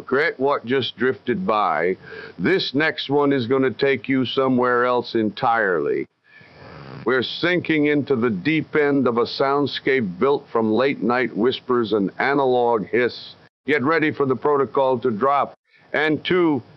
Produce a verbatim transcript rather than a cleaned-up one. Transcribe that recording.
Regret what just drifted by. This next one is going to take you somewhere else entirely. We're sinking into the deep end of a soundscape built from late-night whispers and analog hiss. Get ready for the protocol to drop. And two,